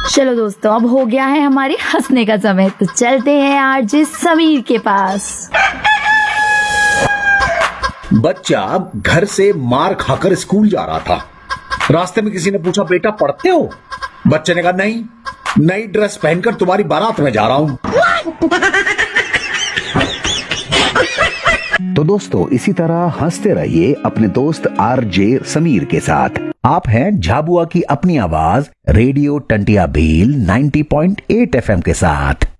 चलो दोस्तों, अब हो गया है हमारे हंसने का समय, तो चलते हैं आरजे समीर के पास। बच्चा घर से मार खाकर स्कूल जा रहा था। रास्ते में किसी ने पूछा, बेटा पढ़ते हो? बच्चे ने कहा, नहीं, नई ड्रेस पहनकर तुम्हारी बारात में जा रहा हूं। तो दोस्तों, इसी तरह हंसते रहिए अपने दोस्त आरजे समीर के साथ। आप हैं झाबुआ की अपनी आवाज रेडियो टंटिया भील 90.8 FM के साथ।